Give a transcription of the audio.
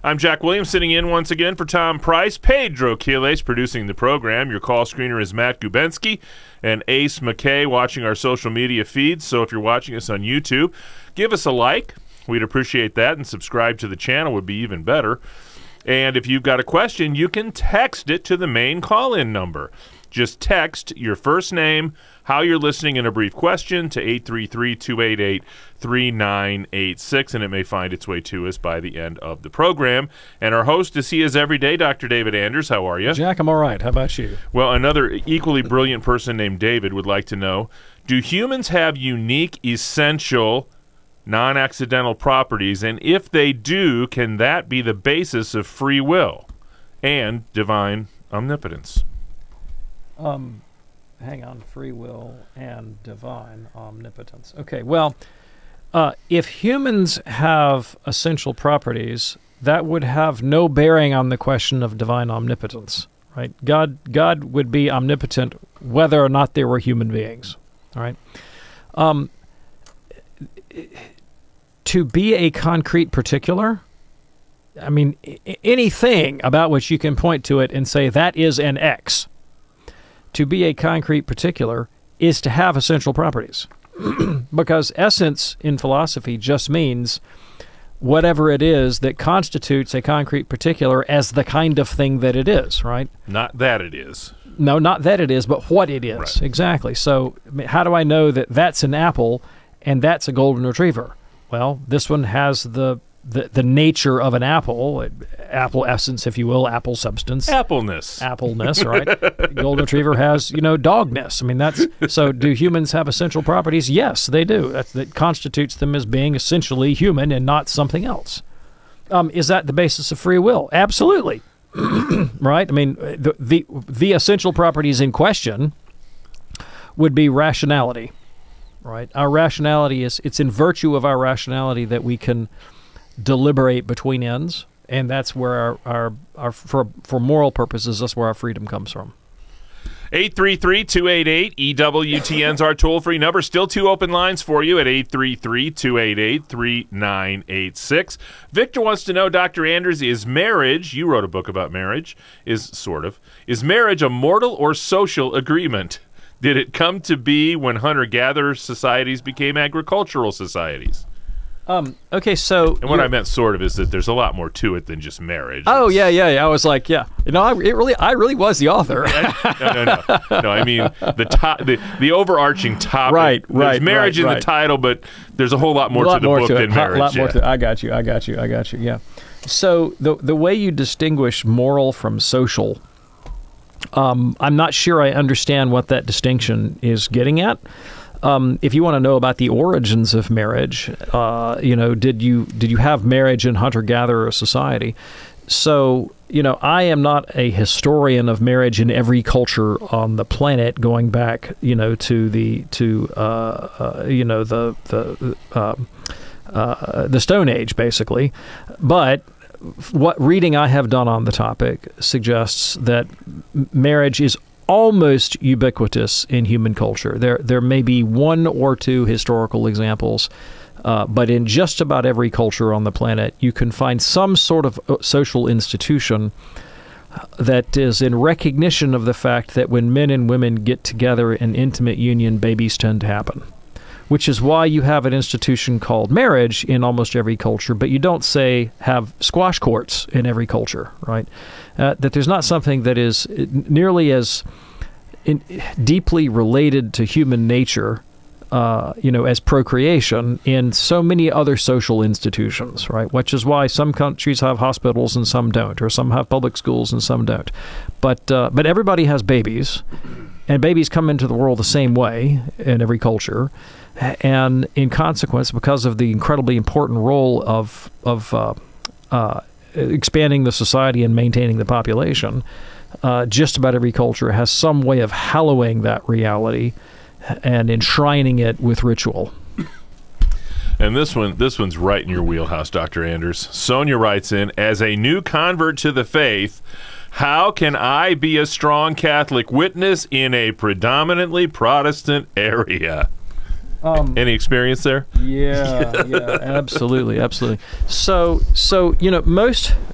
I'm Jack Williams, sitting in once again for Tom Price. Pedro Quiles producing the program. Your call screener is Matt Gubensky and Ace McKay watching our social media feeds. So if you're watching us on YouTube, give us a like. We'd appreciate that, and subscribe to the channel would be even better. And if you've got a question, you can text it to the main call-in number. Just text your first name, how you're listening, and a brief question to 833-288-3986, and it may find its way to us by the end of the program. And our host, as he is every day, Dr. David Anders. How are you? Jack, I'm all right. How about you? Well, another equally brilliant person named David would like to know, do humans have unique, essential, non-accidental properties? And if they do, can that be the basis of free will and divine omnipotence? Hang on. Free will and divine omnipotence. Okay, well, if humans have essential properties, that would have no bearing on the question of divine omnipotence, right? God would be omnipotent whether or not there were human beings, all right? To be a concrete particular, I mean, anything about which you can point to it and say that is an X. To be a concrete particular is to have essential properties. Because essence in philosophy just means whatever it is that constitutes a concrete particular as the kind of thing that it is, right? Not that it is. No, not that it is, but what it is. Right. Exactly. So how do I know that that's an apple and that's a golden retriever? Well, this one has the nature of an apple essence, if you will, apple substance. Appleness, right? Golden retriever has, dogness. I mean, so do humans have essential properties? Yes, they do. That constitutes them as being essentially human and not something else. Is that the basis of free will? Absolutely. Right? I mean, the essential properties in question would be rationality, right? Our rationality it's in virtue of our rationality that we can deliberate between ends, and that's where our for moral purposes, that's where our freedom comes from. 833-288-EWTN's our toll-free number. Still two open lines for you at 833-288-3986. Victor wants to know, Dr. Anders, is marriage, you wrote a book about marriage, is marriage a mortal or social agreement? Did it come to be when hunter-gatherer societies became agricultural societies? Okay, so... And what I meant sort of is that there's a lot more to it than just marriage. Oh, yeah. I was like, yeah. I really was the author. No, I mean, the overarching topic. Right. There's marriage in the title, but there's a whole lot more to the book than marriage. A lot more to it. I got you, yeah. So the way you distinguish moral from social, I'm not sure I understand what that distinction is getting at. If you want to know about the origins of marriage, did you have marriage in hunter-gatherer society? So, I am not a historian of marriage in every culture on the planet, going back, to the Stone Age, basically. But what reading I have done on the topic suggests that marriage is almost ubiquitous in human culture. There may be one or two historical examples, but in just about every culture on the planet, you can find some sort of social institution that is in recognition of the fact that when men and women get together in intimate union, babies tend to happen. Which is why you have an institution called marriage in almost every culture, but you don't have squash courts in every culture, right? That there's not something that is nearly as deeply related to human nature, as procreation in so many other social institutions, right? Which is why some countries have hospitals and some don't, or some have public schools and some don't. But everybody has babies, and babies come into the world the same way in every culture. And in consequence, because of the incredibly important role of expanding the society and maintaining the population, just about every culture has some way of hallowing that reality and enshrining it with ritual. And this one's right in your wheelhouse, Dr. Anders. Sonia writes in, as a new convert to the faith, how can I be a strong Catholic witness in a predominantly Protestant area? Any experience there? Yeah, absolutely. So most